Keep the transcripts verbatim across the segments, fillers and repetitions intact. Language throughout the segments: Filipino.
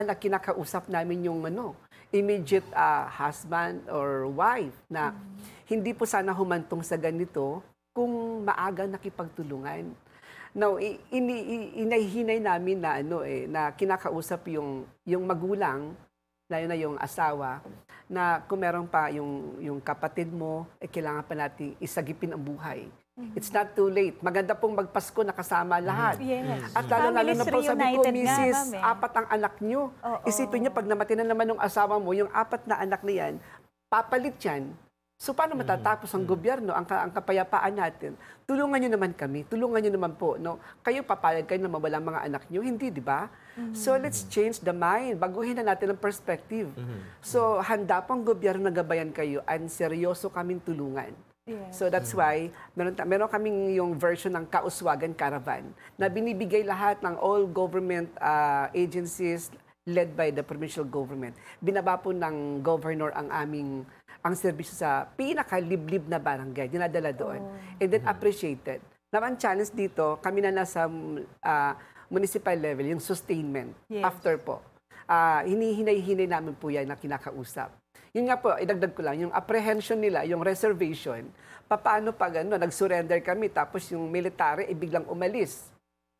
na kinakausap namin yung ano, immediate ah, husband or wife na hindi po sana humantong sa ganito kung maaga nakipagtulungan. Now, i- ini, i- inahihinay namin na ano eh, na kinakausap yung yung magulang, lalo na yung asawa, na kung meron pa yung yung kapatid mo, eh, kailangan pa nating isagipin ang buhay. It's not too late. Maganda pong magpasko nakasama lahat. Yes. At lalo-lalo na Families po, sabi ko, reunited nga, misis, ma'am, eh. apat ang anak nyo. Oo. Isipin nyo, pag namatay na naman ng asawa mo, yung apat na anak na yan, papalit yan. So, paano matatapos ang gobyerno, ang, ka- ang kapayapaan natin? Tulungan nyo naman kami. Tulungan nyo naman po. No? Kayo, papayag kayo na mawala ang mga anak nyo. Hindi, di ba? So, let's change the mind. Baguhin na natin ang perspective. So, handa pong gobyerno na gabayan kayo and seryoso kaming tulungan. Yes. So that's why meron, ta- meron kaming yung version ng Kauswagan Caravan na binibigay lahat ng all government ah, agencies led by the provincial government. Binaba po ng governor ang aming ang serbisyo sa pinakaliblib na barangay, dinadala doon. And then appreciated. Now, ang challenge dito, kami na nasa ah, municipal level, yung sustainment. Yes. After po. Ah, hinihinay-hinay namin po yan na kinakausap. Yun nga po, idagdag ko lang, yung apprehension nila, yung reservation, paano pag ano, nag-surrender kami, tapos yung military, eh, biglang umalis.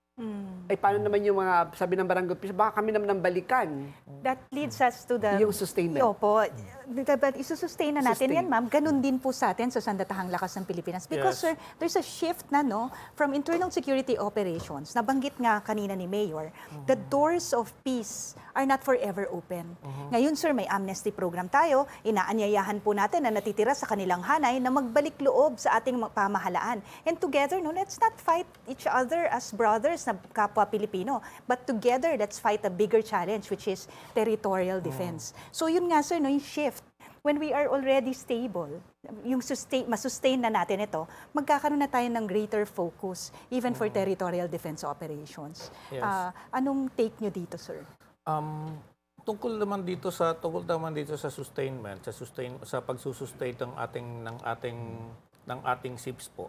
Ay, paano naman yung mga, sabi ng barangay official, baka kami naman nang balikan. That leads us to the... Yung sustainment. Opo. But isusustain na natin Sustain. yan, ma'am. Ganun din po sa atin sa Sandatahang Lakas ng Pilipinas. Because, Yes. sir, there's a shift na, no, from internal security operations. Nabanggit nga kanina ni Mayor, the doors of peace are not forever open. Ngayon, sir, may amnesty program tayo. Inaanyayahan po natin na natitira sa kanilang hanay na magbalik loob sa ating mga pamahalaan. And together, no, let's not fight each other as brothers na kapwa Pilipino. But together, let's fight a bigger challenge, which is territorial defense. So yun nga, sir, no, yung shift. When we are already stable, yung sustain, masustain na natin ito, magkakaroon na tayo ng greater focus even for territorial defense operations. Yes. Ah, anong take nyo dito, sir? Um, tungkol naman dito sa tungkol naman dito sa sustainment, sa sustain sa pagsusustain ng ating ng ating ng ating S I P S po.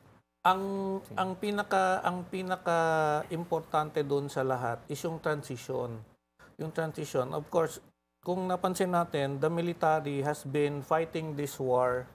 Ang ang pinaka ang pinaka importante doon sa lahat is yung transition. Yung transition, of course, kung napansin natin, the military has been fighting this war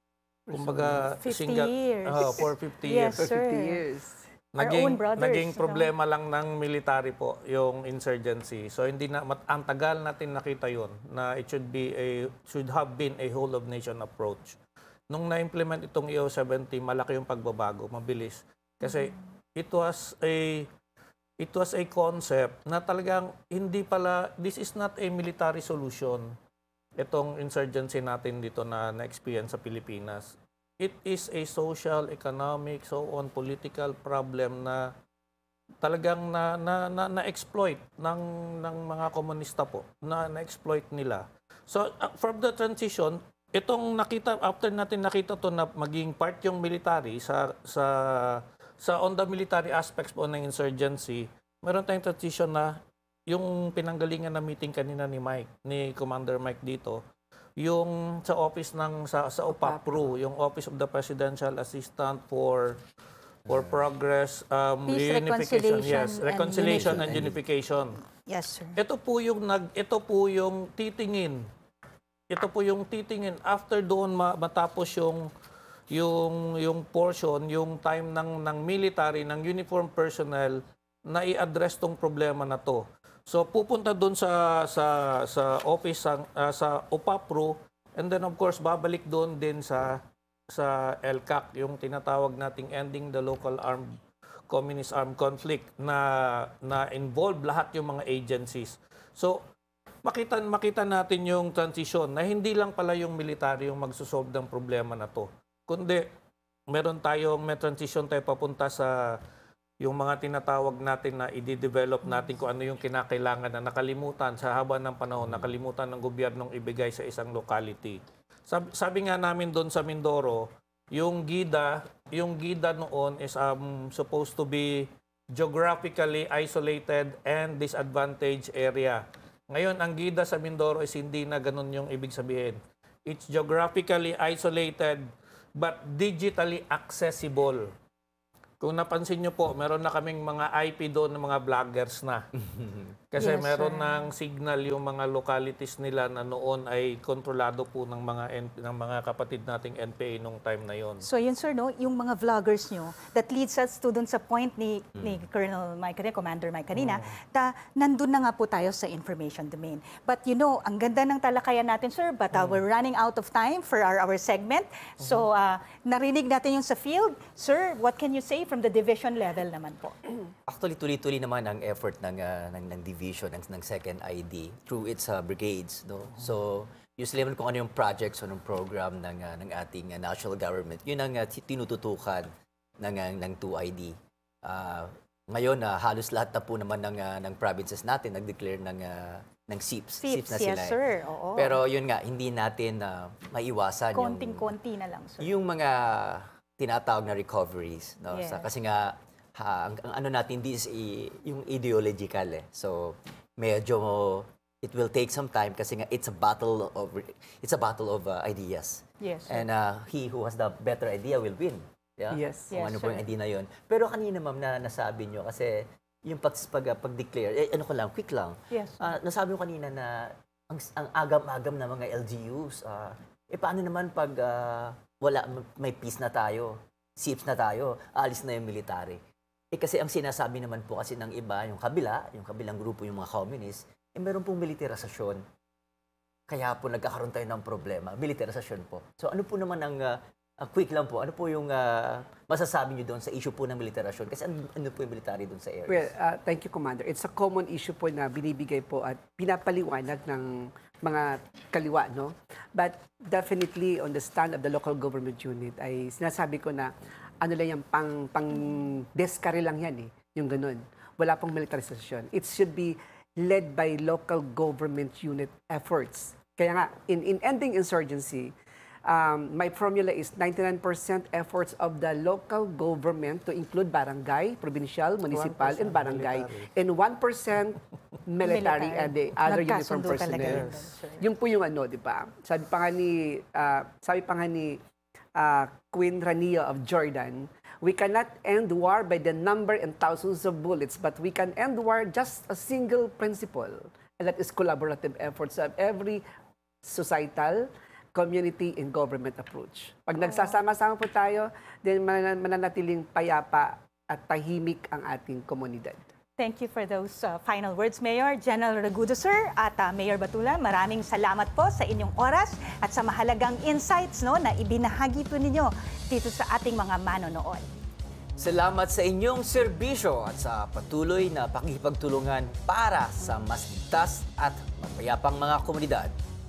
kumbaga fifty singa- years. ah, for fifty Yes, years. For sir. fifty years. Our Naging, own brothers, naging no? problema lang ng military po, yung insurgency. So hindi na mat, ang tagal natin nakita yon na it should be a should have been a whole of nation approach. Nung na-implement itong E O seventy, malaki yung pagbabago, mabilis. Kasi it was a it was a concept na talagang hindi pala, this is not a military solution. Itong insurgency natin dito na na-experience sa Pilipinas. It is a social, economic, so on, political problem na talagang na na na, na-exploit ng ng mga komunista po, na na-exploit nila. So uh, from the transition, itong nakita after natin nakita to na maging part yung military sa sa sa on the military aspects po ng insurgency, meron tayong transition na yung pinanggalingan na meeting kanina ni Mike, ni Commander Mike dito, yung sa office ng sa sa O P A P R U, yung Office of the Presidential Assistant for for Progress, um, Peace, Reunification, Reconciliation, yes, and Reconciliation Unity. and Unification. Yes, sir. Ito po yung nag ito po yung titingin. Ito po yung titingin after doon ma- matapos yung yung yung portion, yung time ng ng military, ng uniform personnel na i-address tong problema na to. So pupunta doon sa sa sa office sa, uh, sa O P A P R U, and then of course babalik doon din sa sa L C A C, yung tinatawag nating Ending the Local Armed Communist Armed Conflict na na involve lahat yung mga agencies. So makita makita natin yung transition na hindi lang pala yung military yung magsosolve ng problema na to, kundi meron tayong may transition tayo papunta sa yung mga tinatawag natin na i-develop natin kung ano yung kinakailangan na nakalimutan sa haba ng panahon, nakalimutan ng gobyernong ibigay sa isang locality. Sabi, sabi nga namin doon sa Mindoro, yung GIDA, yung GIDA noon is um, supposed to be geographically isolated and disadvantaged area. Ngayon, ang GIDA sa Mindoro is hindi na ganun yung ibig sabihin. It's geographically isolated but digitally accessible. Kung napansin nyo po, meron na kaming mga I P doon ng mga vloggers na. Kasi Yes, meron sir. ng signal yung mga localities nila na noon ay kontrolado po ng mga N- ng mga kapatid nating N P A nung time na yon. So yun sir, no, yung mga vloggers nyo, that leads us to dun sa point ni, ni Colonel Mike kanina, Commander Mike kanina, ta, nandun na nga po tayo sa information domain. But you know, ang ganda ng talakayan natin sir, but uh, we're running out of time for our, our segment. So uh, narinig natin yung sa field. Sir, what can you say from the division level naman po? Actually, tuloy-tuloy naman ang effort ng, ah, ng, ng division, ng, ng second I D through its ah, brigades. No? So, usually naman kung ano yung projects o ng program ng, ah, ng ating ah, national government, yun ang ah, ti- tinututukan ng, ah, ng two I D. Ah, ngayon, ah, halos lahat na po naman ng, ah, ng provinces natin nag-declare ng, ah, ng S I Ps. S I Ps, na yes, sila. eh. sir. Oo. Pero yun nga, hindi natin na maiwasan yung, Konting-konti na lang, sir. yung mga tinatawag na recoveries. No? Yes. Sa, kasi nga, ha, ang, ang ano natin, this is i- yung ideological eh. So, medyo it will take some time kasi nga it's a battle of it's a battle of uh, ideas. Yes, sir. And uh, he who has the better idea will win. Yeah? Yes. Kung Yes, ano sir. po yung idea na yun. Pero kanina ma'am na nasabi nyo kasi yung pag, pag, pag-declare, eh, ano ko lang, quick lang. Yes. Ah, nasabi mo kanina na ang, ang agam-agam na mga L G Us, ah, eh paano naman pag ah, wala, may peace na tayo, S I Ps na tayo, alis na yung military. Eh kasi ang sinasabi naman po kasi ng iba, yung kabila, yung kabilang grupo, yung mga communists, eh meron pong militarisasyon. Kaya po nagkakaroon tayo ng problema, militarisasyon po. So ano po naman ang, ah, ah, quick lang po, ano po yung ah, masasabi nyo doon sa issue po ng militarasyon? Kasi ano, ano po yung military doon sa areas? Well, uh, thank you, Commander. It's a common issue po na binibigay po at pinapaliwanag ng mga kaliwa, no? But definitely on the stand of the local government unit ay sinasabi ko na ano lang yan, pang, pang deskare lang yan eh, yung ganun. Wala pong militarization. It should be led by local government unit efforts. Kaya nga, in, in ending insurgency, um, my formula is ninety-nine percent efforts of the local government to include barangay, provincial, municipal, and barangay, military. and one percent military, Military. and the other uniform Nagkasundo talaga personnel. yun, sir. Yung po yung ano, di ba? Sabi pa nga ni, ah, sabi pa nga ni ah, Queen Rania of Jordan, we cannot end war by the number and thousands of bullets, but we can end war just a single principle, and that is collaborative efforts of every societal, community, and government approach. Pag nagsasama-sama po tayo, then manan- mananatiling payapa at tahimik ang ating komunidad. Thank you for those uh, final words, Mayor. General Ragudo, sir, at uh, Mayor Batula, maraming salamat po sa inyong oras at sa mahalagang insights no, na ibinahagi po ninyo dito sa ating mga manonood. Salamat sa inyong serbisyo at sa patuloy na pakikipagtulungan para sa mas ligtas at mapayapang mga komunidad.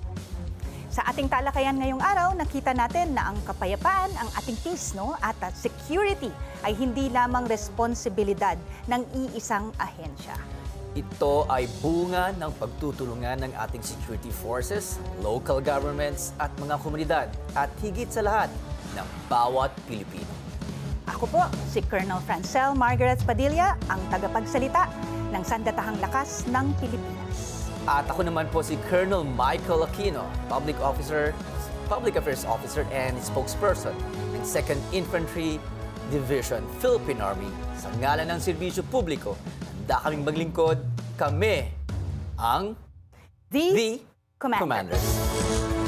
Sa ating talakayan ngayong araw, nakita natin na ang kapayapaan, ang ating peace no, at uh, security ay hindi lamang responsibilidad ng iisang ahensya. Ito ay bunga ng pagtutulungan ng ating security forces, local governments at mga komunidad at higit sa lahat ng bawat Pilipino. Ako po, si Colonel Francel Margaret Padilla, ang tagapagsalita ng Sandatahang Lakas ng Pilipinas. At ako naman po si Colonel Michael Aquino, Public Officer, Public Affairs Officer and spokesperson ng second Infantry Division, Philippine Army. Sa ngalan ng serbisyo publiko, handa kaming maglingkod, kami ang The, The Commander. Commanders.